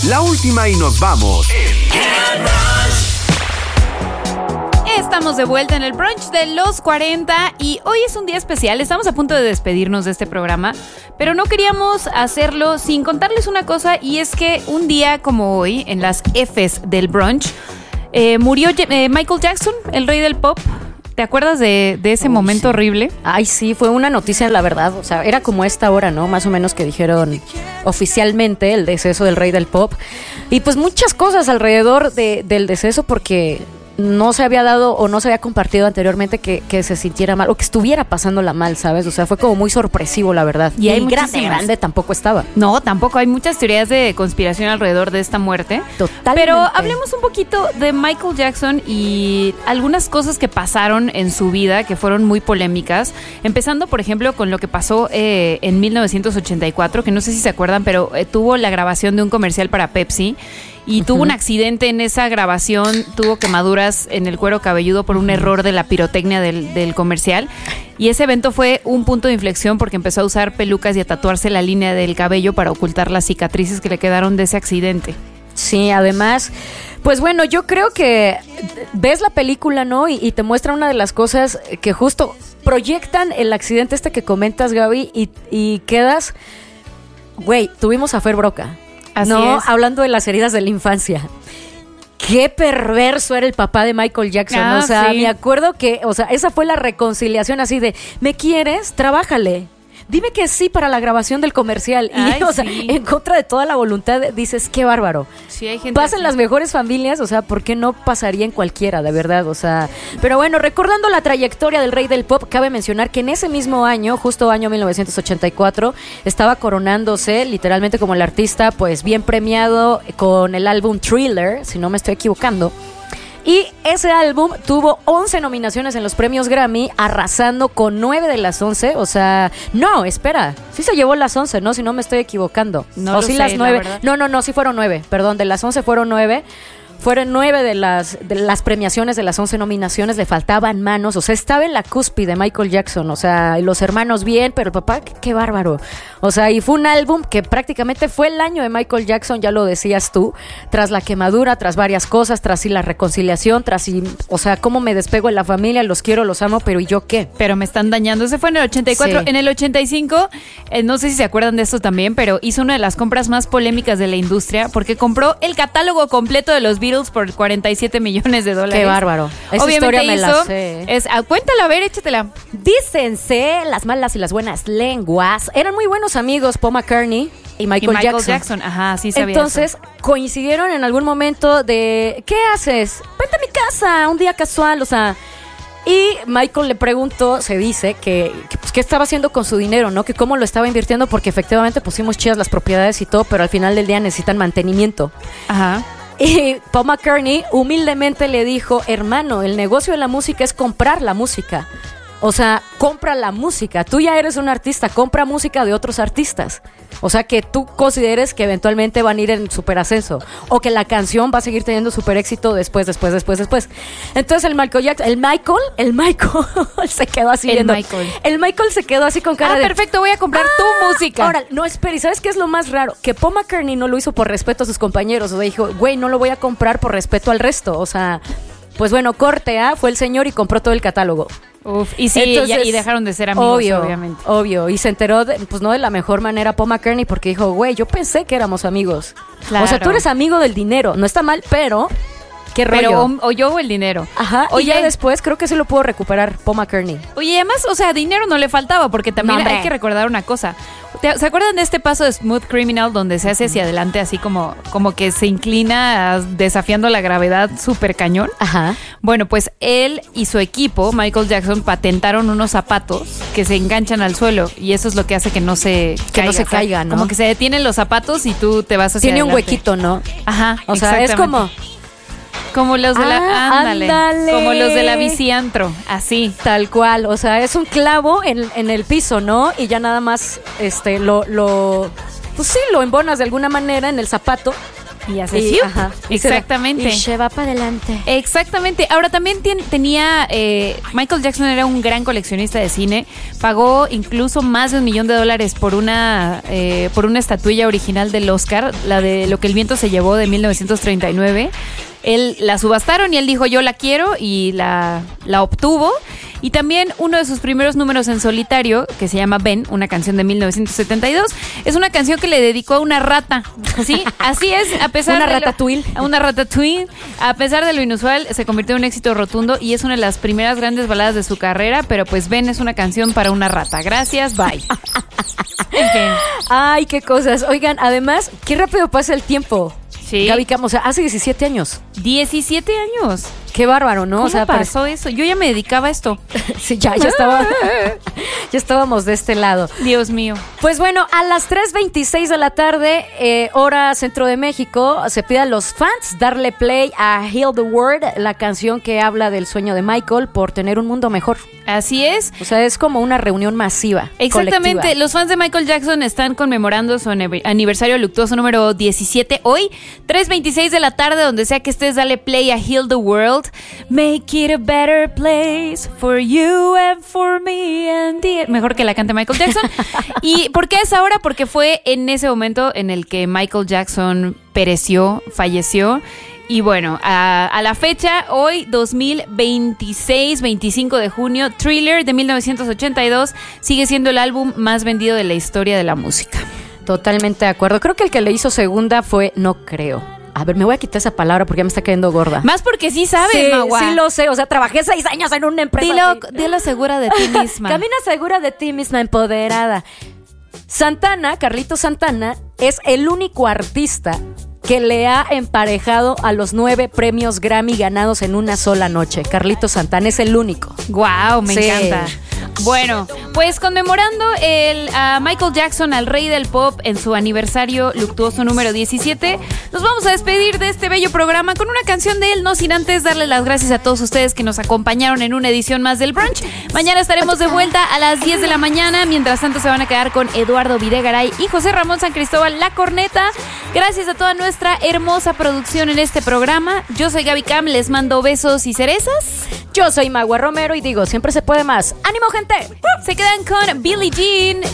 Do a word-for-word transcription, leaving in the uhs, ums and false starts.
La última y nos vamos. Estamos de vuelta en el brunch de los cuarenta y hoy es un día especial. Estamos a punto de despedirnos de este programa, pero no queríamos hacerlo sin contarles una cosa, y es que un día como hoy, en las Fs del brunch, eh, murió eh, Michael Jackson, el rey del pop. ¿Te acuerdas de, de ese Uy, momento sí. horrible? Ay, sí, fue una noticia, la verdad. O sea, era como esta hora, ¿no? Más o menos que dijeron oficialmente el deceso del rey del pop. Y pues muchas cosas alrededor de, del deceso, porque no se había dado o no se había compartido anteriormente que, que se sintiera mal o que estuviera pasándola mal, ¿sabes? O sea, fue como muy sorpresivo, la verdad. Y, y hay grande, grande tampoco estaba. No, tampoco. Hay muchas teorías de conspiración alrededor de esta muerte. Totalmente. Pero hablemos un poquito de Michael Jackson y algunas cosas que pasaron en su vida que fueron muy polémicas. Empezando, por ejemplo, con lo que pasó eh, en mil novecientos ochenta y cuatro, que no sé si se acuerdan, pero eh, tuvo la grabación de un comercial para Pepsi. Y uh-huh. tuvo un accidente en esa grabación, tuvo quemaduras en el cuero cabelludo por un uh-huh. error de la pirotecnia del, del comercial. Y ese evento fue un punto de inflexión porque empezó a usar pelucas y a tatuarse la línea del cabello para ocultar las cicatrices que le quedaron de ese accidente. Sí, además, pues bueno, yo creo que ves la película, ¿no? Y, y te muestra una de las cosas que justo proyectan el accidente este que comentas, Gaby, y, y quedas, güey, tuvimos a Fer Broca. Así no, es. Hablando de las heridas de la infancia. Qué perverso era el papá de Michael Jackson. Ah, o sea, sí. me acuerdo que, o sea, esa fue la reconciliación así de, ¿me quieres? Trabájale. Dime que sí para la grabación del comercial. Y, Ay, o sea, sí. en contra de toda la voluntad, dices, qué bárbaro. Sí, hay gente Pasa en así. las mejores familias, o sea, ¿por qué no pasaría en cualquiera, de verdad? O sea, pero bueno, recordando la trayectoria del rey del pop, cabe mencionar que en ese mismo año, justo año mil novecientos ochenta y cuatro, estaba coronándose literalmente como el artista, pues bien premiado con el álbum Thriller, si no me estoy equivocando. Y ese álbum tuvo once nominaciones en los premios Grammy, arrasando con nueve de las once. O sea, no, espera, sí se llevó las once, ¿no? Si no me estoy equivocando. No o lo sí sé, las la nueve. verdad. No, no, no, sí fueron nueve. Perdón, de las once fueron nueve. Fueron nueve de las, de las premiaciones de las once nominaciones, le faltaban manos, o sea, estaba en la cúspide de Michael Jackson, o sea, y los hermanos bien, pero el papá, qué, qué bárbaro. O sea, y fue un álbum que prácticamente fue el año de Michael Jackson, ya lo decías tú, tras la quemadura, tras varias cosas, tras sí la reconciliación, tras sí, o sea, cómo me despego de la familia, los quiero, los amo, pero ¿y yo qué? Pero me están dañando. Ese fue en el ochenta y cuatro. Sí. En el ochenta y cinco, eh, no sé si se acuerdan de esto también, pero hizo una de las compras más polémicas de la industria porque compró el catálogo completo de los Beatles por cuarenta y siete millones de dólares. Qué bárbaro. Esa Obviamente historia me hizo, la sé. Es, ah, cuéntala, a ver, échatela. Dícense las malas y las buenas lenguas. Eran muy buenos amigos Paul McCartney y Michael, y Michael Jackson. Jackson. Ajá, sí sabía Entonces, eso. coincidieron en algún momento de, ¿qué haces? Vente a mi casa, un día casual, o sea. Y Michael le preguntó, se dice, que, que pues, qué estaba haciendo con su dinero, ¿no? Que cómo lo estaba invirtiendo, porque efectivamente pusimos chidas las propiedades y todo, pero al final del día necesitan mantenimiento. Ajá. Y Paul McCartney humildemente le dijo, hermano, el negocio de la música es comprar la música. O sea, compra la música. Tú ya eres un artista, compra música de otros artistas. O sea, que tú consideres que eventualmente van a ir en super ascenso. O que la canción va a seguir teniendo super éxito después, después, después, después. Entonces el Michael Jackson, el Michael, el Michael se quedó así El viendo. Michael. El Michael se quedó así con cara Ah, de... perfecto, voy a comprar Ah, tu música. Ahora, no, espera, ¿y sabes qué es lo más raro? Que Paul McCartney no lo hizo por respeto a sus compañeros. O sea, dijo, güey, no lo voy a comprar por respeto al resto. O sea, pues bueno, corte, ¿ah? Fue el señor y compró todo el catálogo. Uf, y sí, Entonces, ya- y dejaron de ser amigos, obvio, obviamente. Obvio, y se enteró, de, pues no de la mejor manera Paul McCartney, porque dijo, güey, yo pensé que éramos amigos. Claro. O sea, tú eres amigo del dinero, no está mal, pero... ¿Qué rollo? Pero o, o yo o el dinero. Ajá, Oye, y ya después creo que sí lo pudo recuperar Paul McCartney. Oye, además, o sea, dinero no le faltaba, porque también No, hombre. hay que recordar una cosa. ¿Te- ¿Se acuerdan de este paso de Smooth Criminal donde se hace hacia adelante así como, como que se inclina desafiando la gravedad súper cañón? Ajá. Bueno, pues él y su equipo, Michael Jackson, patentaron unos zapatos que se enganchan al suelo y eso es lo que hace que no se Que caiga. no se O sea, caiga, ¿no? Como que se detienen los zapatos y tú te vas hacia Tiene un adelante. huequito, ¿no? Ajá, O sea, es como... Como los de la... Ah, ándale, ándale. como los de la bici antro, así. Tal cual, o sea, es un clavo en, en el piso, ¿no? Y ya nada más, este, lo, lo, pues sí, lo embonas de alguna manera en el zapato Y hace Y, ¡siup! ajá, y se va- Exactamente. Y se va para adelante. Exactamente. Ahora también tien- tenía, eh, Michael Jackson era un gran coleccionista de cine, pagó incluso más de un millón de dólares por una, eh, por una estatuilla original del Oscar, la de Lo que el viento se llevó de mil novecientos treinta y nueve. Él la subastaron y él dijo yo la quiero y la, la obtuvo. Y también uno de sus primeros números en solitario, que se llama Ben, una canción de mil novecientos setenta y dos, es una canción que le dedicó a una rata. ¿Sí? Así es, a pesar Una de lo- ratatouille. a una ratatouille. A pesar de lo inusual, se convirtió en un éxito rotundo y es una de las primeras grandes baladas de su carrera, pero pues Ben es una canción para una rata. Gracias, bye. En fin. Ay, qué cosas. Oigan, además, qué rápido pasa el tiempo. Sí. Gaby Cam, o sea, hace diecisiete años. diecisiete años. Qué bárbaro, ¿no? ¿Cómo o sea, pasó eso? Yo ya me dedicaba a esto. pare- sí, ya, ya estaba. Ya estábamos de este lado. Dios mío. Pues bueno, a las tres veintiséis de la tarde, eh, hora centro de México, se pide a los fans darle play a Heal the World, la canción que habla del sueño de Michael por tener un mundo mejor. Así es. O sea, es como una reunión masiva. Exactamente, colectiva. los fans de Michael Jackson están conmemorando su anive- aniversario luctuoso número diecisiete hoy, tres veintiséis de la tarde, donde sea que estés, dale play a Heal the World. Make it a better place for you and for me and the... Mejor que la cante Michael Jackson. ¿Y por qué es ahora? Porque fue en ese momento en el que Michael Jackson pereció, falleció. Y bueno, a, a la fecha, hoy, dos mil veintiséis, veinticinco de junio, Thriller de mil novecientos ochenta y dos sigue siendo el álbum más vendido de la historia de la música. Totalmente de acuerdo. Creo que el que le hizo segunda fue No Creo. A ver, me voy a quitar esa palabra porque ya me está cayendo gorda. Más porque sí sabes, sí, Magua. sí lo sé. O sea, trabajé seis años en una empresa. Dilo, así. dilo segura de ti misma. Camina segura de ti misma, empoderada. Santana, Carlitos Santana, es el único artista que le ha emparejado a los nueve premios Grammy ganados en una sola noche. Carlitos Santana es el único. Wow, me Sí. encanta. Bueno, pues conmemorando el, a Michael Jackson, al rey del pop, en su aniversario luctuoso número diecisiete, nos vamos a despedir de este bello programa con una canción de él, no sin antes darle las gracias a todos ustedes que nos acompañaron en una edición más del Brunch. Mañana estaremos de vuelta a las diez de la mañana. Mientras tanto se van a quedar con Eduardo Videgaray y José Ramón San Cristóbal, la corneta. Gracias a toda nuestra hermosa producción en este programa. Yo soy Gaby Cam, les mando besos y cerezas. Yo soy Magua Romero y digo, siempre se puede más. ¡Ánimo, gente! Se quedan con Billie Jean